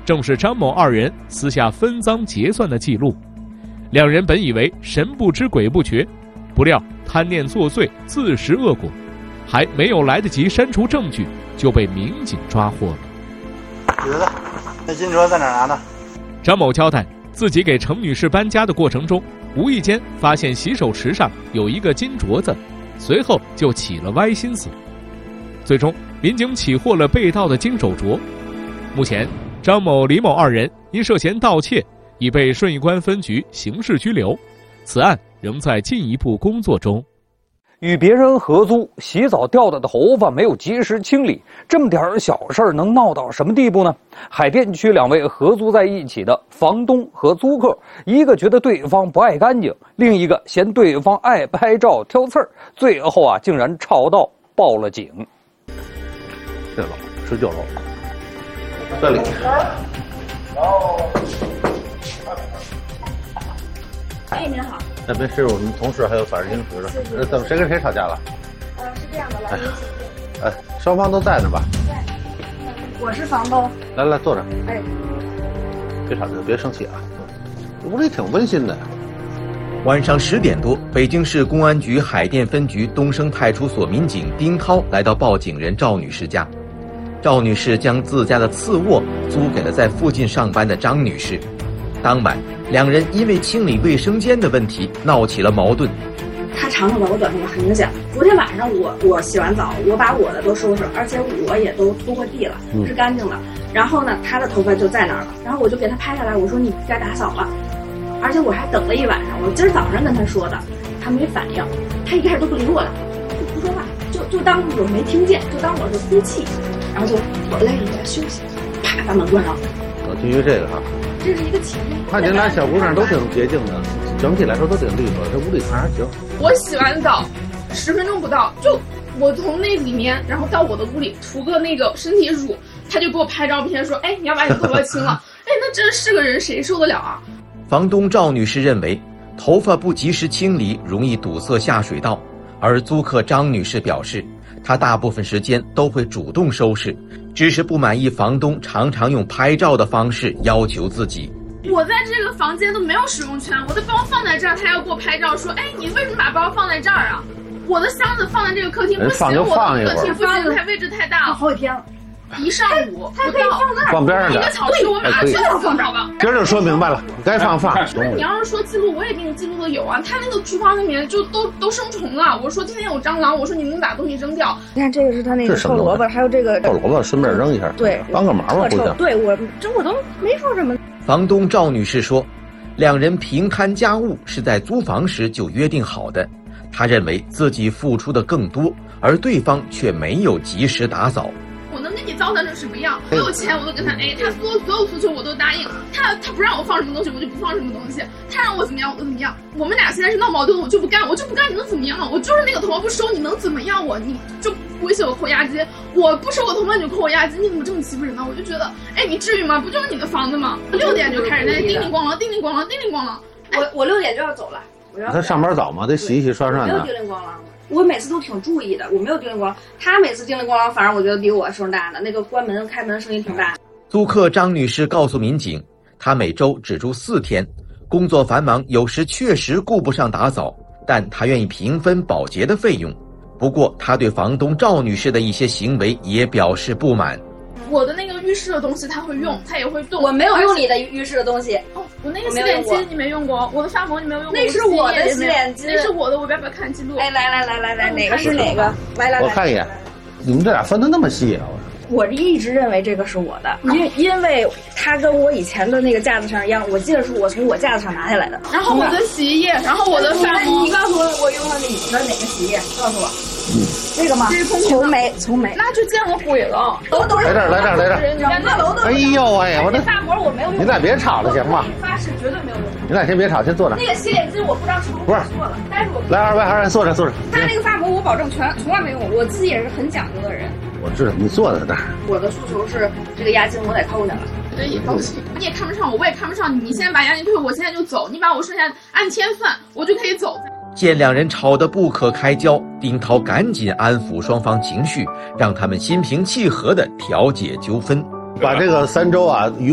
正是张某二人私下分赃结算的记录。两人本以为神不知鬼不觉，不料贪念作祟，自食恶果，还没有来得及删除证据，就被民警抓获了。 有的，那金镯在哪拿的？ 张某交代，自己给程女士搬家的过程中，无意间发现洗手池上有一个金镯子，随后就起了歪心思。最终，民警起获了被盗的金手镯。目前，张某、李某二人因涉嫌盗窃，已被顺义关分局刑事拘留。此案仍在进一步工作中。 与别人合租，洗澡掉的头发没有及时清理，这么点小事能闹到什么地步呢？海淀区两位合租在一起的房东和租客，一个觉得对方不爱干净，另一个嫌对方爱拍照挑刺儿，最后竟然吵到报了警。 这楼19楼，这里。 哎，您好。 那边是我们同事还有法制进行时的。怎么谁跟谁吵架了？ 是这样的，来，您请进。 双方都在呢吧？ 在。我是房东。 来坐着。 哎。 别吵架，别生气啊。屋里挺温馨的。 晚上10点多，北京市公安局海淀分局东升派出所民警丁涛来到报警人赵女士家。赵女士将自家的次卧租给了在附近上班的张女士。当晚，两人因为清理卫生间的问题闹起了矛盾。 他长头发，我短头发，很明显。昨天晚上我洗完澡，我把我的都收拾，而且我也都拖过地了，是干净的。然后呢，他的头发就在那儿了，然后我就给他拍下来，我说你该打扫了。而且我还等了一晚上，我今儿早上跟他说的，他没反应，他一开始都不理我了，就不说话，就当我没听见，就当我是哭泣，然后就我累了，在休息，啪把门关上。 基于这个哈。 这是一个情侣。 看你俩小姑娘都挺洁净的，整体来说都挺利索，这屋里看还行。 我洗完澡10分钟不到，就我从那里面，然后到我的屋里涂个那个身体乳，他就给我拍照片说：“哎，你要把你头发清了。”哎，那真是个人，谁受得了啊？ 房东赵女士认为，头发不及时清理容易堵塞下水道，而租客张女士表示，她大部分时间都会主动收拾，只是不满意房东常常用拍照的方式要求自己。 我在这个房间都没有使用权，我的包放在这儿，他要给我拍照说：“哎，你为什么把包放在这儿啊？我的箱子放在这个客厅不行，我的客厅不行，它位置太大了。” 好几天了。 一上午， 他可以放那儿， 放边上点。 一个小时我马上就要放这儿吧。 今儿就说明白了，该放。 你要是说记录，我也给你记录的有啊。他那个厨房里面就都生虫了。我说今天有蟑螂，我说你们把东西扔掉。 你看这个是他那个臭萝卜，还有这个臭萝卜，顺便扔一下， 对， 帮个忙吧，互相。 对我都没说什么。 房东赵女士说，两人平摊家务是在租房时就约定好的。她认为自己付出的更多，而对方却没有及时打扫。 我能给你糟蹋成什么样？我有钱我都跟他他所有诉求我都答应。他不让我放什么东西，我就不放什么东西。他让我怎么样，我就怎么样。我们俩现在是闹矛盾，我就不干，你能怎么样？我就是那个头发不收，你能怎么样我？你就威胁我扣押金，我不收我头发你就扣我押金，你怎么这么欺负人呢？我就觉得，你至于吗？不就是你的房子吗？6点就开始在叮铃咣啷，叮铃咣啷，叮铃咣啷。 我6点就要走了。 他上班早嘛，得洗洗刷刷的。 没有叮铃咣啷。我每次都挺注意的，我没有叮铃咣啷。他每次叮铃咣啷，反正我觉得比我声大的。那个关门开门声音挺大。 租客张女士告诉民警，她每周只住4天，工作繁忙，有时确实顾不上打扫，但她愿意平分保洁的费用。不过，她对房东赵女士的一些行为也表示不满。 我的那个浴室的东西他会用，他也会动。 我没有用你的浴室的东西。 我那个洗脸机你没用过，我的发膜你没有用过。 那是我的洗脸机， 那是我的，我要不要看记录？ 来，哪个是哪个？来， 我看一眼。你们这俩分得那么细啊！ 我一直认为这个是我的，因为它跟我以前的那个架子上一样，我记得是我从我架子上拿下来的。 然后我的洗衣液，然后我的发膜。 你告诉我用了你的哪个洗衣液？告诉我。这个吗？从没， 那就见了鬼了。 来这儿。 整个楼都。 哎呦哎呀，我这发膜我没有用。 你俩别吵了行吗？ 发誓绝对没有用。 你俩先别吵，先坐着。 那个洗脸巾我不知道是不是做了，但是我来二位坐着。 他那个发膜我保证从来没用过，我自己也是很讲究的人。 我知道你坐在那儿。 我的诉求是这个押金我得扣下来。 这也放心，你也看不上我，我也看不上你。你现在把押金退，我现在就走。你把我剩下按天算，我就可以走。 见两人吵得不可开交，丁涛赶紧安抚双方情绪，让他们心平气和地调解纠纷。 把这个3周啊